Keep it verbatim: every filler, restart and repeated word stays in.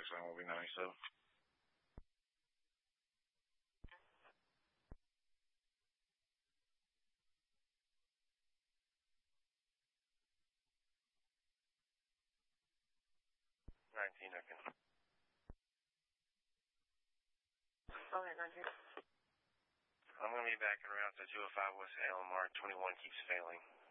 next time will be ninety-seven. nineteen, I can. Go ahead, nineteen. I'm going to be back en route to two oh five West Allen Mark. twenty-one keeps failing.